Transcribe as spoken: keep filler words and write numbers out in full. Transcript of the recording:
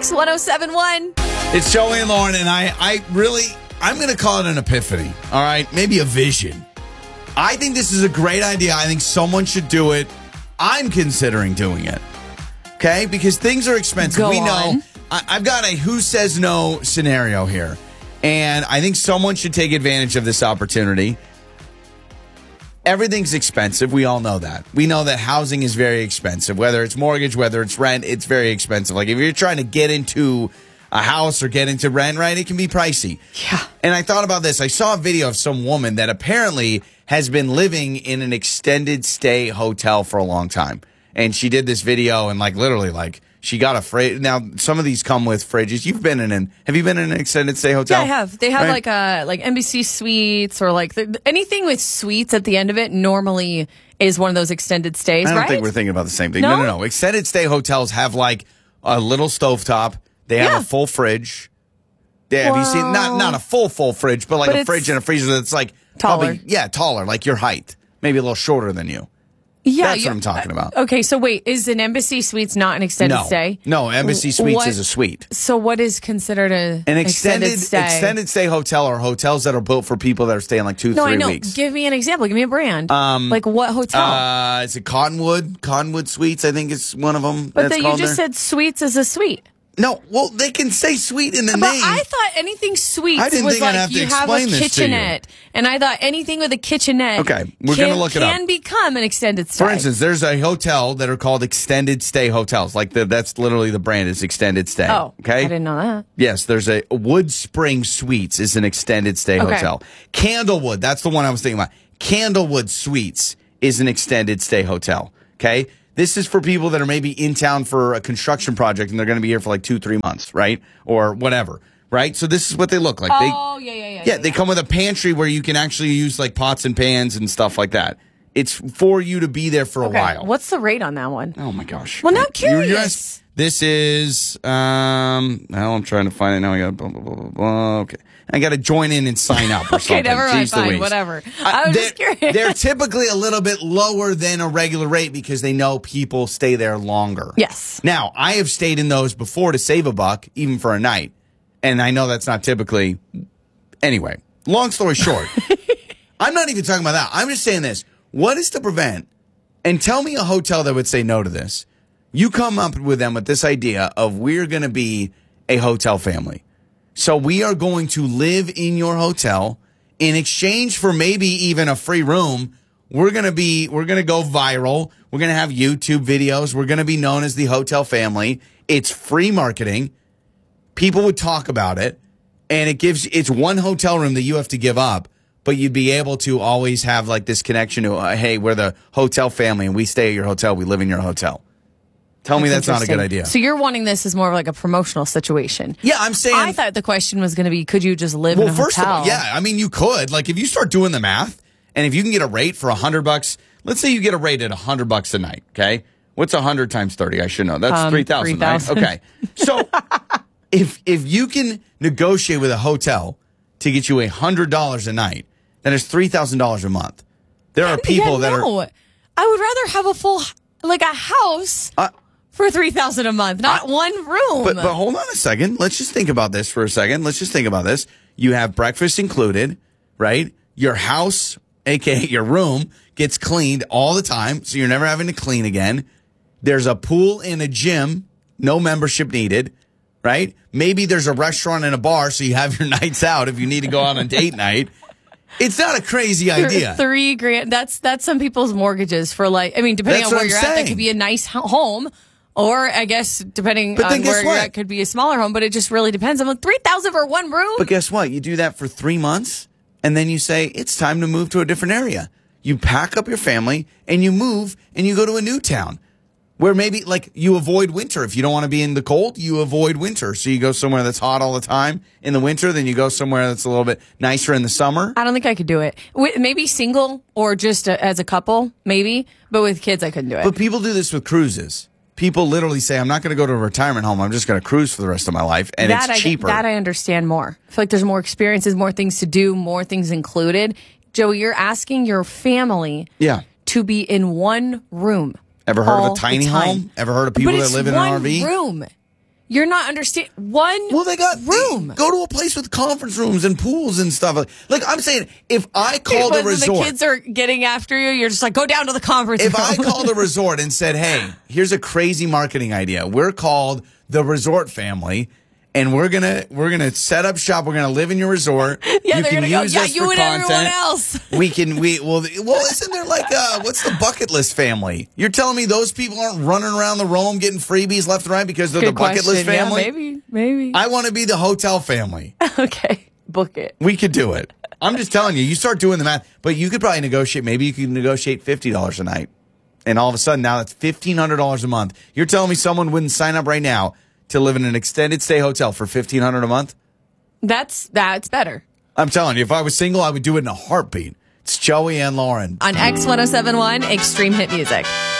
Kicks one oh seven one. It's Joey and Lauren, and I, I really, I'm going to call it an epiphany, all right? Maybe a vision. I think this is a great idea. I think someone should do it. I'm considering doing it, okay? Because things are expensive. Go we know. on. I, I've got a who says no scenario here, and I think someone should take advantage of this opportunity. Everything's expensive. We all know that. We know that housing is very expensive. Whether it's mortgage, whether it's rent, it's very expensive. Like if you're trying to get into a house or get into rent, right, it can be pricey. Yeah. And I thought about this. I saw a video of some woman that apparently has been living in an extended stay hotel for a long time. And she did this video and like literally like she got a fridge. Now, some of these come with fridges. You've been in an, have you been in an extended stay hotel? Yeah, I have. They have Right? like a like N B C suites or like the, anything with suites at the end of it normally is one of those extended stays, I don't right? think we're thinking about the same thing. No? No, no, no. Extended stay hotels have like a little stovetop. They have Yeah. a full fridge. They, have you seen not Well- not a full full fridge, but like But a it's fridge and a freezer that's like taller. probably- yeah, taller, like your height, maybe a little shorter than you. Yeah, That's you- what I'm talking about. Okay, so wait, is an Embassy Suites not an extended No, stay? no. Embassy Suites What- is a suite. So what is considered a An extended stay? extended stay hotel are hotels that are built for people that are staying like two, no, three I know. weeks. Give me an example. Give me a brand. Um, like what hotel? Uh, is it Cottonwood? Cottonwood Suites, I think is one of them. but that's then you called just there. said suites is a suite. No, well, they can say suite in the But name. I thought anything suites I didn't was think I'd like have to you have a explain this to you. kitchenette, and I thought anything with a kitchenette. Okay, we're can, gonna look it up. Can become an extended stay. For instance, there's a hotel that are called extended stay hotels. Like the, that's literally the brand is extended stay. oh, okay. I didn't know that. Yes, there's a Wood Spring Suites is an extended stay Okay. hotel. Candlewood, that's the one I was thinking about. Candlewood Suites is an extended stay hotel. Okay. This is for people that are maybe in town for a construction project and they're going to be here for like two, three months, right? Or whatever, right? So this is what they look like. Oh, they, yeah, yeah, yeah. yeah, they come with a pantry where you can actually use like pots and pans and stuff like that. It's for you to be there for a Okay. while. What's the rate on that one? Oh my gosh. Well, now You- you're curious. ask- this is um now I'm trying to find it now. I got blah blah blah blah blah. Okay. I got to join in and sign up or Okay, something. never mind, Jeez fine, Louise. whatever. Uh, I was they're, just curious. They're typically a little bit lower than a regular rate because they know people stay there longer. Yes. Now, I have stayed in those before to save a buck, even for a night. And I know that's not typically anyway. Long story short, I'm not even talking about that. I'm just saying this. What is to prevent, and tell me a hotel that would say no to this. You come up with them with this idea of we're going to be a hotel family. So we are going to live in your hotel in exchange for maybe even a free room. We're going to be, we're going to go viral. We're going to have YouTube videos. We're going to be known as the hotel family. It's free marketing. People would talk about it. And it gives, it's one hotel room that you have to give up, but you'd be able to always have like this connection to, uh, hey, we're the hotel family and we stay at your hotel. We live in your hotel. Tell me that's not a good idea. So you're wanting this as more of like a promotional situation. Yeah, I'm saying. I thought the question was going to be, could you just live well, in a first hotel? of all, yeah, I mean, you could. Like, if you start doing the math, and if you can get a rate for a hundred bucks, let's say you get a rate at a hundred bucks a night. Okay, what's a hundred times thirty? I should know. That's Um, three thousand. Right? Okay, so if if you can negotiate with a hotel to get you a hundred dollars a night, then it's three thousand dollars a month. There are people yeah, that no. are. I would rather have a full, like a house Uh, for three thousand a month, not I- one room. But but hold on a second. Let's just think about this for a second. Let's just think about this. You have breakfast included, right? Your house, aka your room, gets cleaned all the time, so you're never having to clean again. There's a pool and a gym, no membership needed, right? Maybe there's a restaurant and a bar, so you have your nights out if you need to go out on date night. It's not a crazy Th- idea. Three grand. That's that's some people's mortgages for like. I mean, depending That's on what where I'm you're at, that saying. could be a nice ho- home, or I guess depending But then on guess where you're what? at, could be a smaller home. But it just really depends. I'm like three thousand for one room. But guess what? You do that for three months, and then you say, it's time to move to a different area. You pack up your family, and you move, and you go to a new town. Where maybe, like, you avoid winter. If you don't want to be in the cold, you avoid winter. So you go somewhere that's hot all the time in the winter, then you go somewhere that's a little bit nicer in the summer. I don't think I could do it. Wi- Maybe single or just a, as a couple, maybe. But with kids, I couldn't do it. But people do this with cruises. People literally say, I'm not going to go to a retirement home. I'm just going to cruise for the rest of my life. And that it's I, cheaper. That I understand more. I feel like there's more experiences, more things to do, more things included. Joey, you're asking your family yeah. to be in one room. Ever heard all of a tiny the time. home? Ever heard of people But that it's live in an one R V? room. You're not understanding. One Well, they got room. They, go to a place with conference rooms and pools and stuff. Like I'm saying, if I called when a resort, the kids are getting after you, you're just like, go down to the conference if room. I called a resort and said, "Hey, here's a crazy marketing idea. We're called the Resort Family, and we're gonna we're gonna set up shop. We're gonna live in your resort. yeah, you they're can gonna go. use Yeah, us you for and content. everyone else. We can we well well isn't there like uh what's the bucket list family? You're telling me those people aren't running around the Rome getting freebies left and right because they're Good the bucket question. list family? Yeah, maybe, maybe. I want to be the hotel family. Okay, book it. We could do it. I'm just telling you. You start doing the math, but you could probably negotiate. Maybe you could negotiate fifty dollars a night, and all of a sudden now that's fifteen hundred dollars a month. You're telling me someone wouldn't sign up right now to live in an extended stay hotel for fifteen hundred dollars a month? That's that's better. I'm telling you, if I was single, I would do it in a heartbeat. It's Joey and Lauren On X ten seventy-one Extreme Hit Music.